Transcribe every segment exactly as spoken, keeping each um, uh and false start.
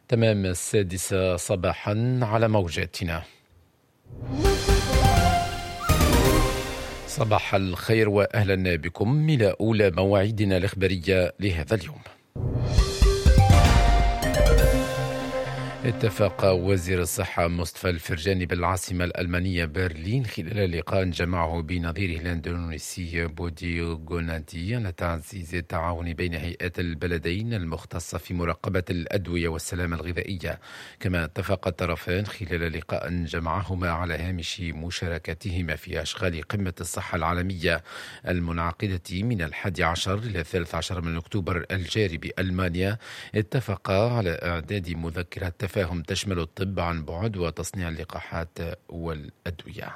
تمام السادسة صباحا على موجاتنا. صباح الخير وأهلا بكم إلى أولى مواعيدنا الإخبارية لهذا اليوم. اتفق وزير الصحة مصطفى الفرجاني بالعاصمة الألمانية برلين خلال لقاء جمعه بنظيره الاندونيسي بودي غوناتي على تعزيز التعاون بين هيئات البلدين المختصة في مراقبة الأدوية والسلامة الغذائية. كما اتفق الطرفان خلال لقاء جمعهما على هامش مشاركتهما في أشغال قمة الصحة العالمية المنعقدة من الحادي عشر إلى الثالث عشر من أكتوبر الجاري بألمانيا. اتفقا على إعداد مذكرة تفاهم تشمل الطب عن بعد وتصنيع اللقاحات والأدوية.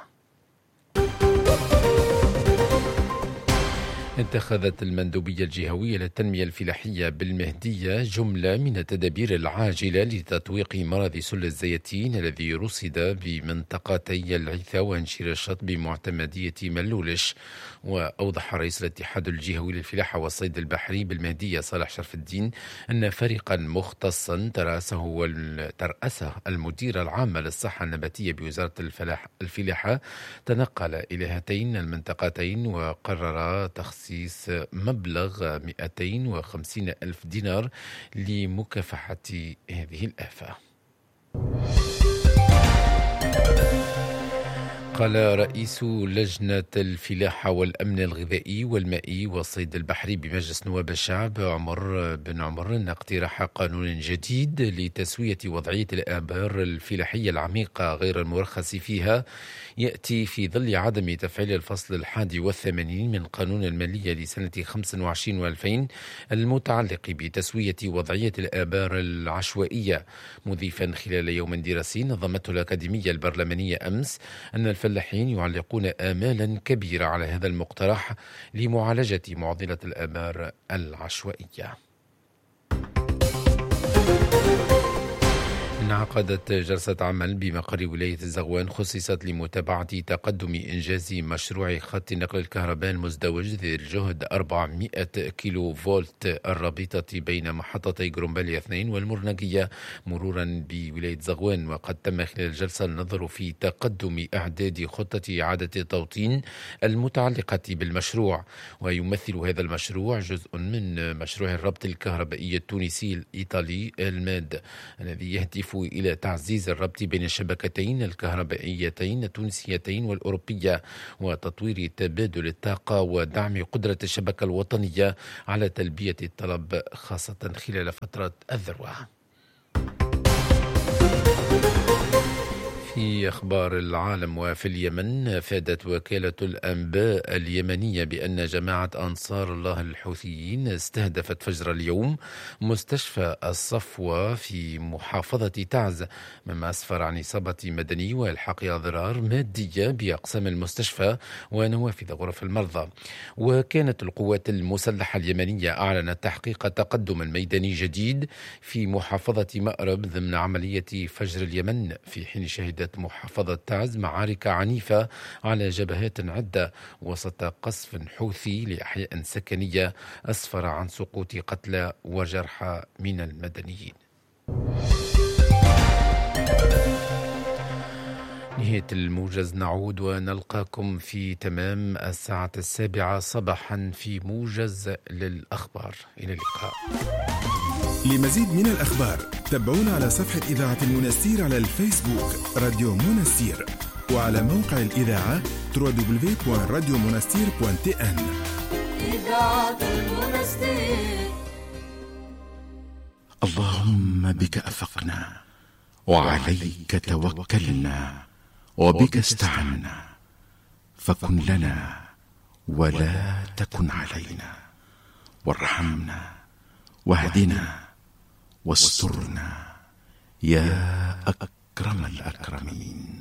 اتخذت المندوبية الجهوية للتنمية الفلاحية بالمهدية جملة من التدابير العاجلة لتطويق مرض سل الزيتين الذي رصد بمنطقتي العيثة وانشير الشط بمعتمدية ملولش. وأوضح رئيس الاتحاد الجهوي للفلاحة والصيد البحري بالمهدية صالح شرف الدين أن فريقا مختصا ترأسه ترأسه المدير العام للصحة النباتية بوزارة الفلاحة تنقل إلى هاتين المنطقتين وقرر تخصيص مبلغ مئتين وخمسين ألف دينار لمكافحة هذه الآفة. قال رئيس لجنة الفلاحة والأمن الغذائي والمائي والصيد البحري بمجلس نواب الشعب عمر بن عمر أن اقتراح قانون جديد لتسوية وضعية الآبار الفلاحية العميقة غير المرخص فيها يأتي في ظل عدم تفعيل الفصل الحادي والثمانين من قانون المالية لسنة خمسة وعشرين وألفين المتعلق بتسوية وضعية الآبار العشوائية، مضيفا خلال يوم دراسي نظمته الأكاديمية البرلمانية أمس أن الفلاحين يعلقون آمالا كبيرة على هذا المقترح لمعالجة معضلة الآبار العشوائية. انعقدت جلسة عمل بمقر ولاية الزغوان خصصت لمتابعة تقدم إنجاز مشروع خط نقل الكهرباء المزدوج ذي الجهد أربعمئة كيلو فولت الرابطة بين محطتي جرومباليا اثنين والمرنقية مرورا بولاية زغوان. وقد تم خلال الجلسة النظر في تقدم إعداد خطة إعادة التوطين المتعلقة بالمشروع، ويمثل هذا المشروع جزء من مشروع الربط الكهربائي التونسي الإيطالي الماد الذي يهدف إلى تعزيز الربط بين الشبكتين الكهربائيتين التونسيتين والأوروبية وتطوير تبادل الطاقة ودعم قدرة الشبكة الوطنية على تلبية الطلب خاصة خلال فترة الذروة. في أخبار العالم وفي اليمن، أفادت وكالة الأنباء اليمنية بأن جماعة أنصار الله الحوثيين استهدفت فجر اليوم مستشفى الصفوة في محافظة تعز، مما أسفر عن إصابة مدني وإلحاق أضرار مادية بأقسام المستشفى ونوافذ غرف المرضى. وكانت القوات المسلحة اليمنية أعلنت تحقيق تقدم ميداني جديد في محافظة مأرب ضمن عملية فجر اليمن، في حين شهدت محافظة تعز معارك عنيفة على جبهات عدة وسط قصف حوثي لأحياء سكنية أسفر عن سقوط قتلى وجرحى من المدنيين. نهاية الموجز، نعود ونلقاكم في تمام الساعة السابعة صباحا في موجز للأخبار. إلى اللقاء. لمزيد من الأخبار تابعونا على صفحة إذاعة المنستير على الفيسبوك راديو منستير، وعلى موقع الإذاعة دبليو دبليو دبليو دوت راديو منستير دوت تي إن. إذاعة المنستير. اللهم بك أفقنا وعليك توكلنا وبك استعنا، فكن لنا ولا تكن علينا، وارحمنا واهدنا واسترنا يا أكرم الأكرمين.